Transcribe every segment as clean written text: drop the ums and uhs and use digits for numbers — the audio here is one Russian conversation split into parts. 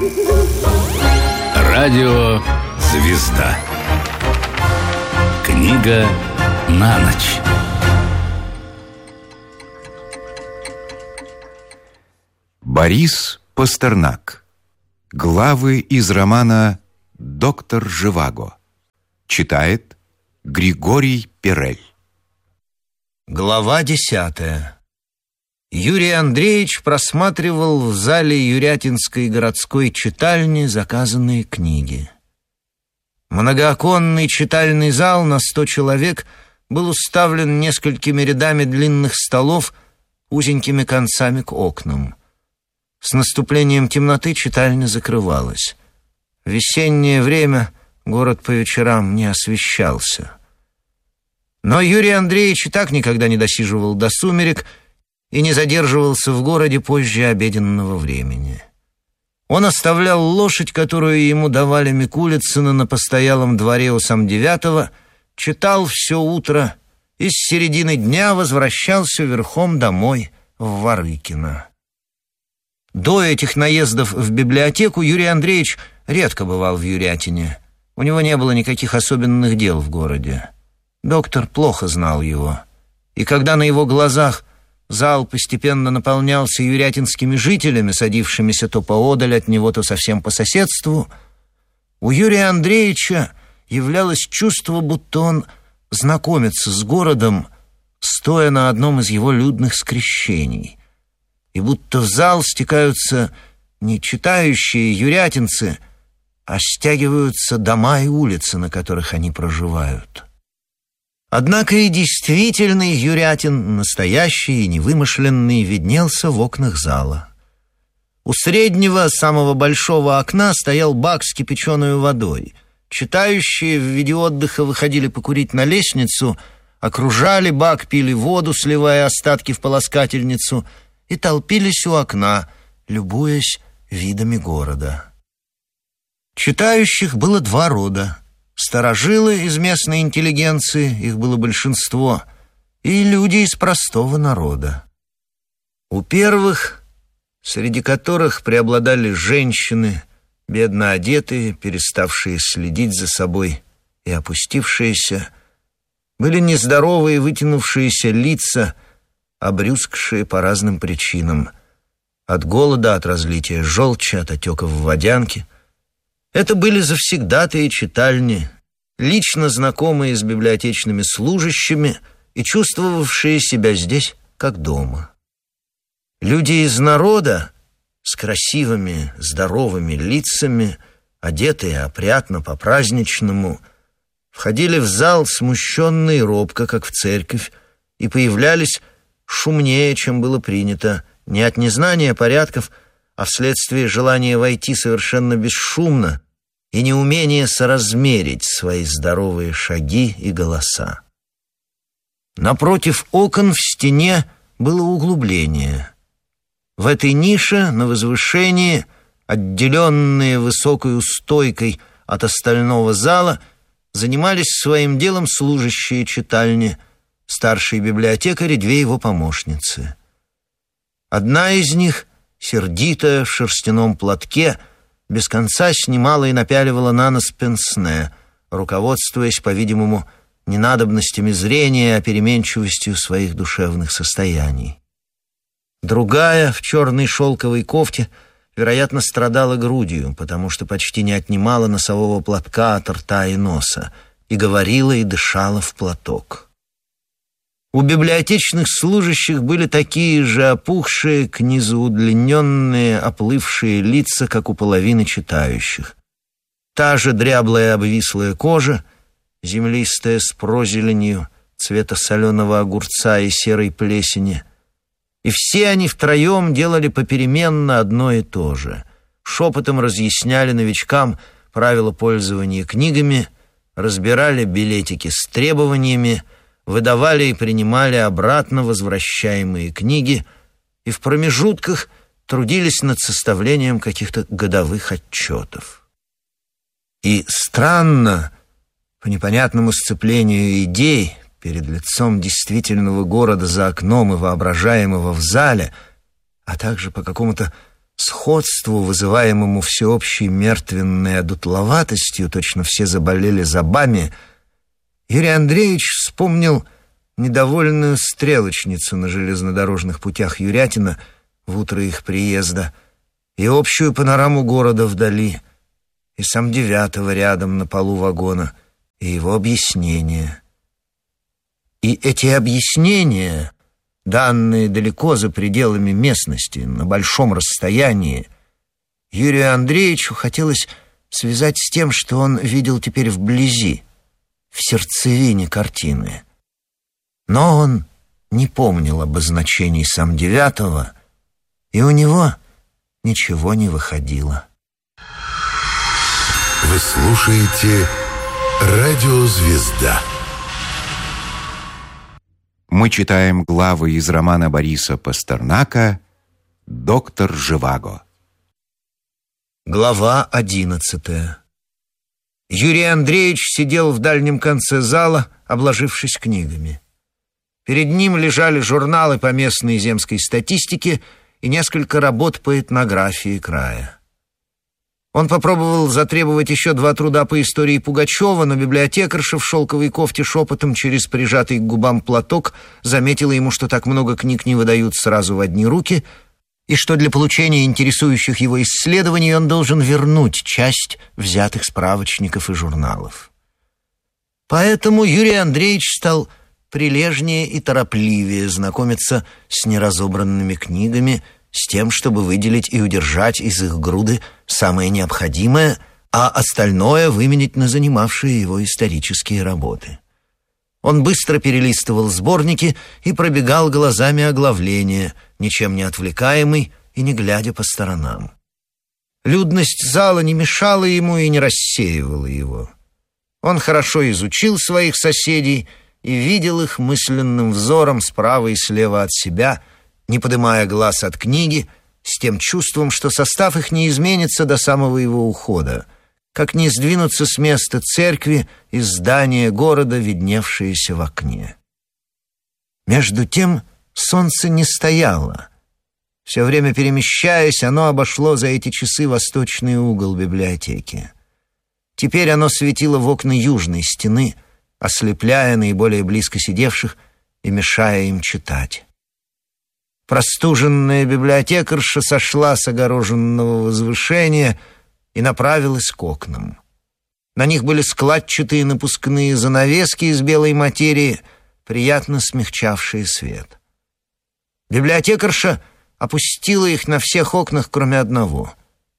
Радио «Звезда». Книга на ночь. Борис Пастернак. Главы из романа «Доктор Живаго». Читает Григорий Перель. Глава 10. Юрий Андреевич просматривал в зале Юрятинской городской читальни заказанные книги. Многооконный читальный зал на 100 человек был уставлен несколькими рядами длинных столов, узенькими концами к окнам. С наступлением темноты читальня закрывалась. В весеннее время город по вечерам не освещался. Но Юрий Андреевич и так никогда не досиживал до сумерек и не задерживался в городе позже обеденного времени. Он оставлял лошадь, которую ему давали Микулицыны на постоялом дворе у Самдевятого, читал все утро и с середины дня возвращался верхом домой в Ворыкино. До этих наездов в библиотеку Юрий Андреевич редко бывал в Юрятине. У него не было никаких особенных дел в городе. Доктор плохо знал его. И когда на его глазах зал постепенно наполнялся юрятинскими жителями, садившимися то поодаль от него, то совсем по соседству, у Юрия Андреевича являлось чувство, будто он знакомится с городом, стоя на одном из его людных скрещений, и будто в зал стекаются не читающие юрятинцы, а стягиваются дома и улицы, на которых они проживают. Однако и действительный юрятин, настоящий и невымышленный, виднелся в окнах зала. У среднего, самого большого окна стоял бак с кипяченой водой. Читающие в виде отдыха выходили покурить на лестницу, окружали бак, пили воду, сливая остатки в полоскательницу, и толпились у окна, любуясь видами города. Читающих было два рода. Старожилы из местной интеллигенции, их было большинство, и люди из простого народа. У первых, среди которых преобладали женщины, бедно одетые, переставшие следить за собой и опустившиеся, были нездоровые вытянувшиеся лица, обрюзгшие по разным причинам. От голода, от разлития желчи, от отеков в водянке. Это были завсегдатые читальни, лично знакомые с библиотечными служащими и чувствовавшие себя здесь как дома. Люди из народа с красивыми, здоровыми лицами, одетые опрятно по-праздничному, входили в зал смущенно и робко, как в церковь, и появлялись шумнее, чем было принято, не от незнания порядков, а вследствие желания войти совершенно бесшумно и неумения соразмерить свои здоровые шаги и голоса. Напротив окон в стене было углубление. В этой нише, на возвышении, отделенные высокой стойкой от остального зала, занимались своим делом служащие читальни, старший библиотекарь и две его помощницы. Одна из них, сердитая, в шерстяном платке, без конца снимала и напяливала на нос пенсне, руководствуясь, по-видимому, не надобностями зрения, а переменчивостью своих душевных состояний. Другая, в черной шелковой кофте, вероятно, страдала грудью, потому что почти не отнимала носового платка от рта и носа, и говорила и дышала в платок. У библиотечных служащих были такие же опухшие, к низу удлиненные, оплывшие лица, как у половины читающих. Та же дряблая обвислая кожа, землистая с прозеленью, цвета соленого огурца и серой плесени. И все они втроем делали попеременно одно и то же. Шепотом разъясняли новичкам правила пользования книгами, разбирали билетики с требованиями, выдавали и принимали обратно возвращаемые книги и в промежутках трудились над составлением каких-то годовых отчетов. И странно, по непонятному сцеплению идей, перед лицом действительного города за окном и воображаемого в зале, а также по какому-то сходству, вызываемому всеобщей мертвенной одутловатостью, точно все заболели зубами, Юрий Андреевич вспомнил недовольную стрелочницу на железнодорожных путях Юрятина в утро их приезда, и общую панораму города вдали, и сам Девятого рядом на полу вагона, и его объяснения. И эти объяснения, данные далеко за пределами местности, на большом расстоянии, Юрию Андреевичу хотелось связать с тем, что он видел теперь вблизи, в сердцевине картины. Но он не помнил обозначений сам Девятого, и у него ничего не выходило. Вы слушаете «Радио Звезда». Мы читаем главы из романа Бориса Пастернака «Доктор Живаго». Глава 11. Юрий Андреевич сидел в дальнем конце зала, обложившись книгами. Перед ним лежали журналы по местной и земской статистике и несколько работ по этнографии края. Он попробовал затребовать еще 2 труда по истории Пугачева, но библиотекарша в шелковой кофте шепотом через прижатый к губам платок заметила ему, что так много книг не выдают сразу в одни руки, и что для получения интересующих его исследований он должен вернуть часть взятых справочников и журналов. Поэтому Юрий Андреевич стал прилежнее и торопливее знакомиться с неразобранными книгами, с тем, чтобы выделить и удержать из их груды самое необходимое, а остальное выменить на занимавшие его исторические работы. Он быстро перелистывал сборники и пробегал глазами оглавления, ничем не отвлекаемый и не глядя по сторонам. Людность зала не мешала ему и не рассеивала его. Он хорошо изучил своих соседей и видел их мысленным взором справа и слева от себя, не поднимая глаз от книги, с тем чувством, что состав их не изменится до самого его ухода, как не сдвинуться с места церкви и здания города, видневшиеся в окне. Между тем солнце не стояло. Все время перемещаясь, оно обошло за эти часы восточный угол библиотеки. Теперь оно светило в окна южной стены, ослепляя наиболее близко сидевших и мешая им читать. Простуженная библиотекарша сошла с огороженного возвышения и направилась к окнам. На них были складчатые напускные занавески из белой материи, приятно смягчавшие свет. Библиотекарша опустила их на всех окнах, кроме одного.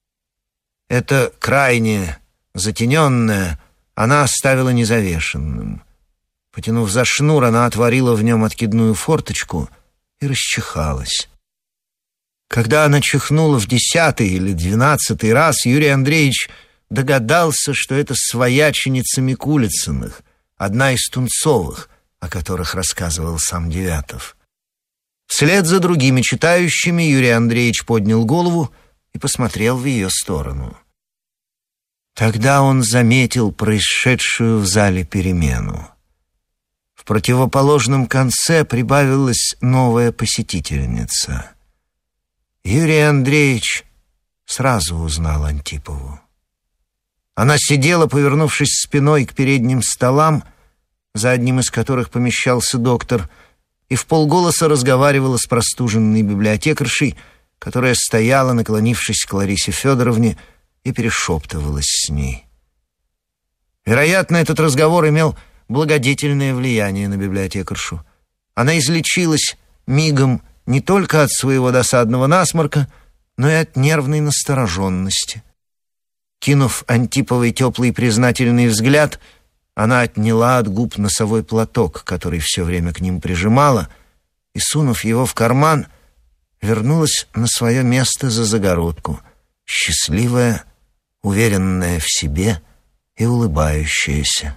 Это крайнее, затененное, она оставила незавешенным. Потянув за шнур, она отворила в нем откидную форточку и расчихалась. Когда она чихнула в 10-й или 12-й раз, Юрий Андреевич догадался, что это свояченица Микулицыных, одна из Тунцовых, о которых рассказывал сам Девятов. Вслед за другими читающими Юрий Андреевич поднял голову и посмотрел в ее сторону. Тогда он заметил происшедшую в зале перемену. В противоположном конце прибавилась новая посетительница. Юрий Андреевич сразу узнал Антипову. Она сидела, повернувшись спиной к передним столам, за одним из которых помещался доктор, и вполголоса разговаривала с простуженной библиотекаршей, которая стояла, наклонившись к Ларисе Федоровне, и перешептывалась с ней. Вероятно, этот разговор имел благодетельное влияние на библиотекаршу. Она излечилась мигом не только от своего досадного насморка, но и от нервной настороженности. Кинув Антиповой теплый признательный взгляд, она отняла от губ носовой платок, который все время к ним прижимала, и, сунув его в карман, вернулась на свое место за загородку, счастливая, уверенная в себе и улыбающаяся.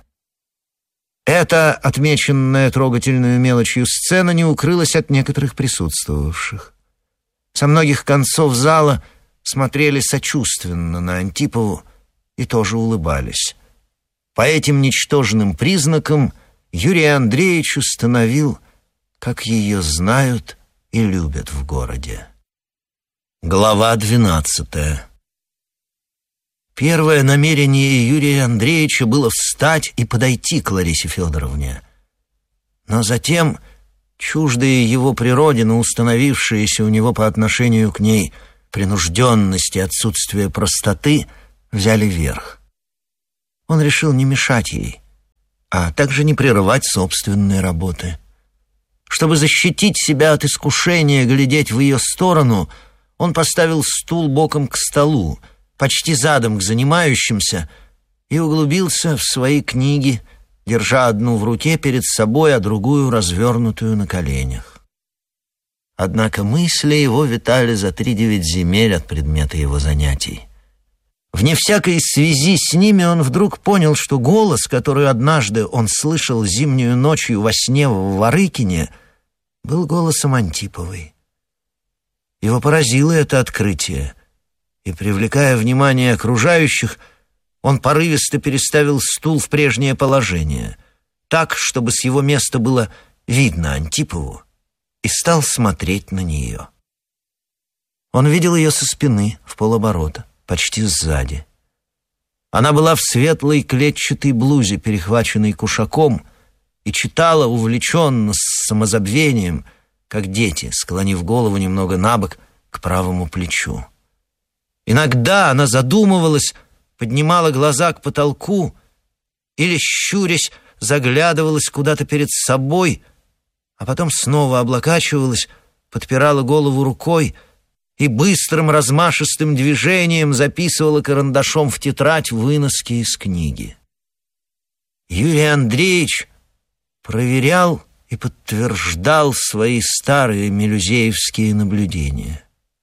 Эта, отмеченная трогательную мелочью сцена, не укрылась от некоторых присутствовавших. Со многих концов зала смотрели сочувственно на Антипову и тоже улыбались. По этим ничтожным признакам Юрий Андреевич установил, как ее знают и любят в городе. Глава 12. Первое намерение Юрия Андреевича было встать и подойти к Ларисе Федоровне. Но затем чуждые его природе, но установившиеся у него по отношению к ней принужденность и отсутствие простоты, взяли верх. Он решил не мешать ей, а также не прерывать собственные работы. Чтобы защитить себя от искушения глядеть в ее сторону, он поставил стул боком к столу, почти задом к занимающимся, и углубился в свои книги, держа одну в руке перед собой, а другую развернутую на коленях. Однако мысли его витали за 3-9 земель от предмета его занятий. Вне всякой связи с ними он вдруг понял, что голос, который однажды он слышал зимнюю ночью во сне в Ворыкине, был голосом Антиповой. Его поразило это открытие, и, привлекая внимание окружающих, он порывисто переставил стул в прежнее положение, так, чтобы с его места было видно Антипову, и стал смотреть на нее. Он видел ее со спины, в полоборота, почти сзади. Она была в светлой клетчатой блузе, перехваченной кушаком, и читала увлеченно, с самозабвением, как дети, склонив голову немного набок к правому плечу. Иногда она задумывалась, поднимала глаза к потолку или, щурясь, заглядывалась куда-то перед собой, а потом снова облокачивалась, подпирала голову рукой и быстрым размашистым движением записывала карандашом в тетрадь выноски из книги. Юрий Андреевич проверял и подтверждал свои старые мелюзеевские наблюдения.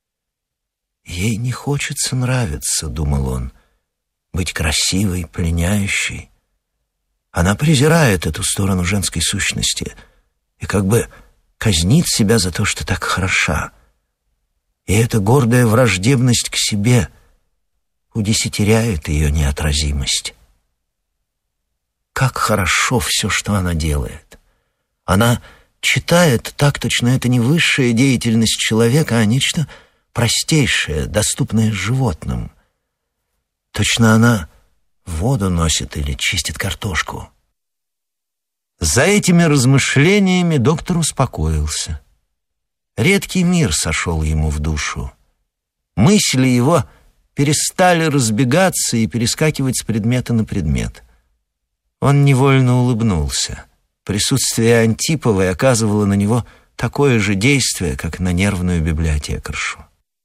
«Ей не хочется нравиться», — думал он, — «быть красивой, пленяющей. Она презирает эту сторону женской сущности и как бы казнит себя за то, что так хороша. И эта гордая враждебность к себе удесятеряет ее неотразимость. Как хорошо все, что она делает. Она читает так, точно это не высшая деятельность человека, а нечто простейшее, доступное животным. Точно она воду носит или чистит картошку. За этими размышлениями доктор успокоился. Редкий мир сошел ему в душу. Мысли его перестали разбегаться и перескакивать с предмета на предмет. Он невольно улыбнулся. Присутствие Антиповой оказывало на него такое же действие, как на нервную библиотекаршу.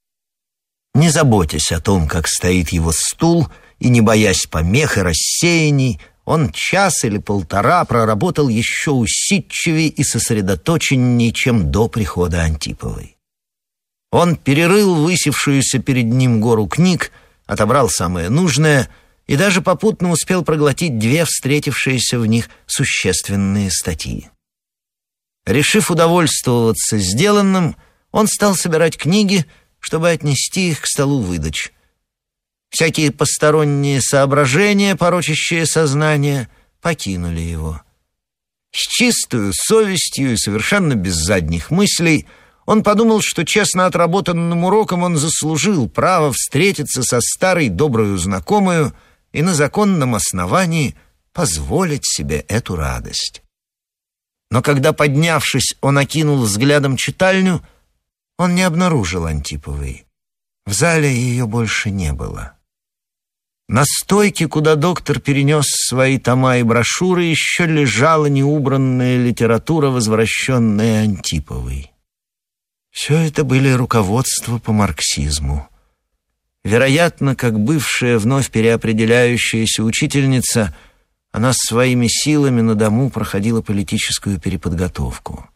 Не заботясь о том, как стоит его стул, и не боясь помех и рассеяний, он час или полтора проработал еще усидчивее и сосредоточеннее, чем до прихода Антиповой. Он перерыл высевшуюся перед ним гору книг, отобрал самое нужное и даже попутно успел проглотить 2 встретившиеся в них существенные статьи. Решив удовольствоваться сделанным, он стал собирать книги, чтобы отнести их к столу выдач. Всякие посторонние соображения, порочащие сознание, покинули его. С чистою совестью и совершенно без задних мыслей он подумал, что честно отработанным уроком он заслужил право встретиться со старой доброю знакомою и на законном основании позволить себе эту радость. Но когда, поднявшись, он окинул взглядом читальню, он не обнаружил Антиповой. В зале ее больше не было. На стойке, куда доктор перенес свои тома и брошюры, еще лежала неубранная литература, возвращенная Антиповой. Все это были руководства по марксизму. Вероятно, как бывшая вновь переопределяющаяся учительница, она своими силами на дому проходила политическую переподготовку.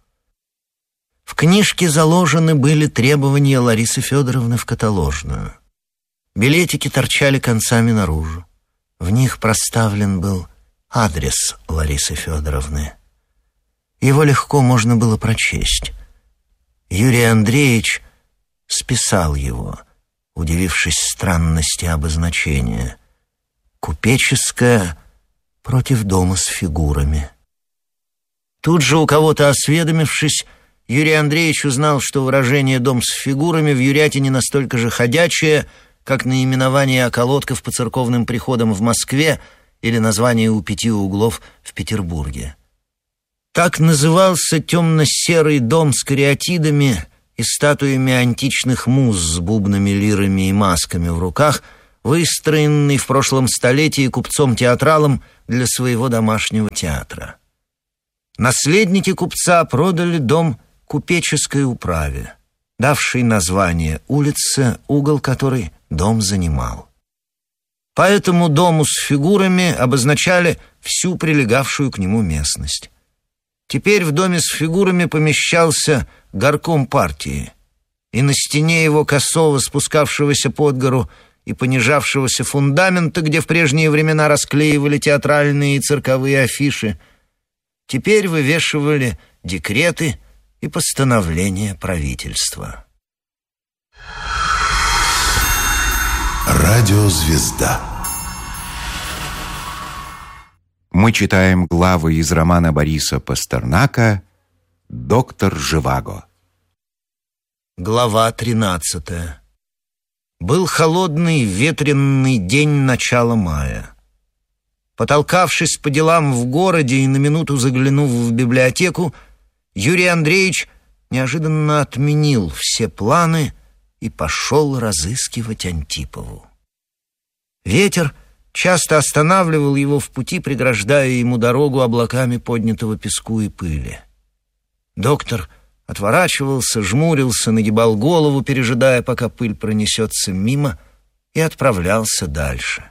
В книжке заложены были требования Ларисы Федоровны в каталожную. Билетики торчали концами наружу. В них проставлен был адрес Ларисы Федоровны. Его легко можно было прочесть. Юрий Андреевич списал его, удивившись странности обозначения. «Купеческая против дома с фигурами». Тут же, у кого-то осведомившись, Юрий Андреевич узнал, что выражение «дом с фигурами» в Юрятине настолько же ходячее, как наименование околотков по церковным приходам в Москве или название «У пяти углов» в Петербурге. Так назывался темно-серый дом с кариатидами и статуями античных муз с бубнами, лирами и масками в руках, выстроенный в прошлом столетии купцом-театралом для своего домашнего театра. Наследники купца продали дом купеческой управе, давшей название улице, угол которой дом занимал. Поэтому дому с фигурами обозначали всю прилегавшую к нему местность. Теперь в доме с фигурами помещался горком партии, и на стене его косого спускавшегося под гору и понижавшегося фундамента, где в прежние времена расклеивали театральные и цирковые афиши, теперь вывешивали декреты и постановления правительства. Радиозвезда. Мы читаем главы из романа Бориса Пастернака «Доктор Живаго». Глава 13. Был холодный ветренный день начала мая. Потолкавшись по делам в городе и на минуту заглянув в библиотеку, Юрий Андреевич неожиданно отменил все планы и пошел разыскивать Антипову. Ветер часто останавливал его в пути, преграждая ему дорогу облаками поднятого песку и пыли. Доктор отворачивался, жмурился, нагибал голову, пережидая, пока пыль пронесется мимо, и отправлялся дальше.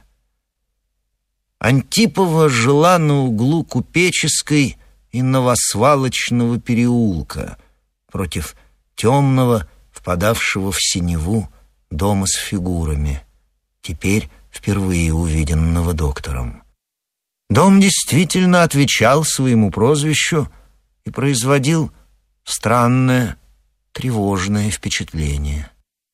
Антипова жила на углу Купеческой и Новосвалочного переулка, против темного, впадавшего в синеву дома с фигурами, теперь впервые увиденного доктором. Дом действительно отвечал своему прозвищу и производил странное, тревожное впечатление.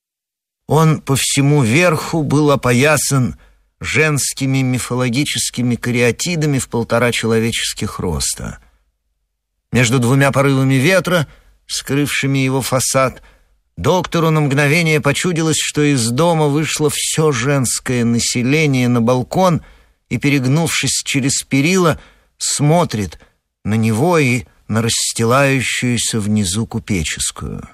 Он по всему верху был опоясан женскими мифологическими кариатидами в 1,5 человеческих роста. Между двумя порывами ветра, скрывшими его фасад, доктору на мгновение почудилось, что из дома вышло все женское население на балкон и, перегнувшись через перила, смотрит на него и на расстилающуюся внизу Купеческую.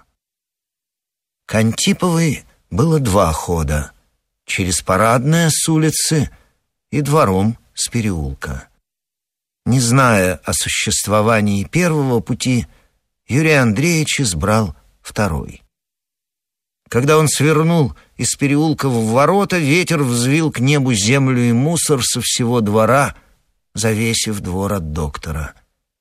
К Антиповой было 2 хода — через Парадное с улицы и двором с переулка. Не зная о существовании первого пути, Юрий Андреевич избрал второй. Когда он свернул из переулка в ворота, ветер взвил к небу землю и мусор со всего двора, завесив двор от доктора.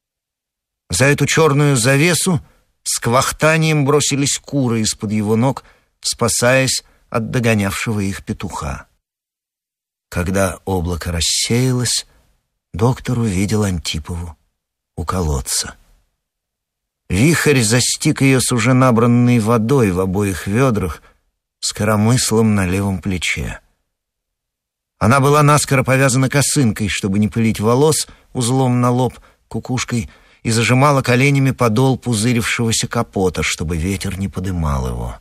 За эту черную завесу с квахтанием бросились куры из-под его ног, спасаясь от догонявшего их петуха. Когда облако рассеялось, доктор увидел Антипову у колодца. Вихрь застиг ее с уже набранной водой в обоих ведрах, с коромыслом на левом плече. Она была наскоро повязана косынкой, чтобы не пылить волос, узлом на лоб, кукушкой, и зажимала коленями подол пузырившегося капота, чтобы ветер не подымал его.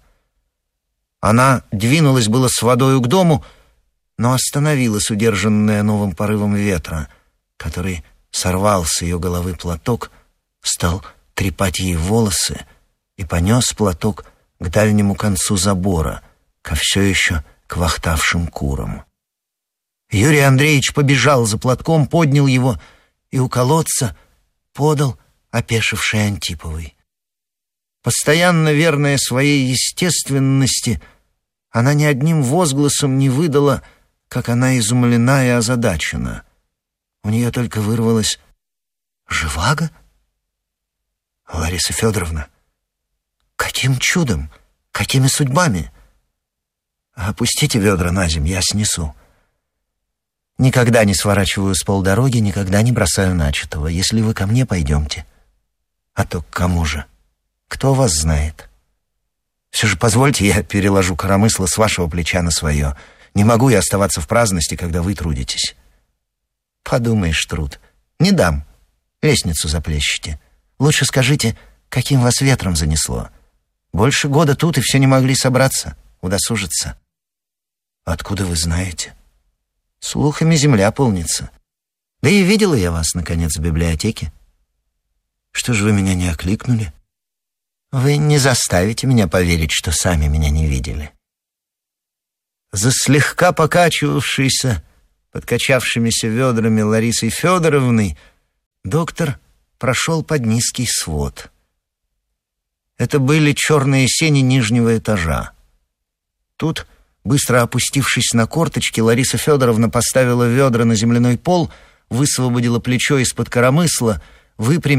Она двинулась было с водою к дому, но остановилась, удержанная новым порывом ветра, который сорвал с ее головы платок, стал трепать ей волосы и понес платок к дальнему концу забора, ко все еще квахтавшим курам. Юрий Андреевич побежал за платком, поднял его и у колодца подал опешившей Антиповой. Постоянно верная своей естественности, она ни одним возгласом не выдала, как она изумлена и озадачена. У нее только вырвалось: «Живаго? Лариса Федоровна, каким чудом, какими судьбами? Опустите ведра на землю, я снесу. Никогда не сворачиваю с полдороги, никогда не бросаю начатого. Если вы ко мне, пойдемте. А то к кому же? Кто вас знает? Все же позвольте, я переложу коромысло с вашего плеча на свое. Не могу я оставаться в праздности, когда вы трудитесь». «Подумаешь, труд. Не дам. Лестницу заплещите. Лучше скажите, Каким вас ветром занесло? Больше года тут, и все не могли собраться, удосужиться. Откуда вы знаете? Слухами земля полнится. Да и видела я вас, наконец, в библиотеке. Что же вы меня не окликнули? Вы не заставите меня поверить, что сами меня не видели. За слегка покачивавшейся, подкачавшимися ведрами Ларисой Федоровной доктор прошел под низкий свод. Это были черные сени нижнего этажа. Тут, быстро опустившись на корточки, Лариса Федоровна поставила ведра на земляной пол, высвободила плечо из-под коромысла, выпрямила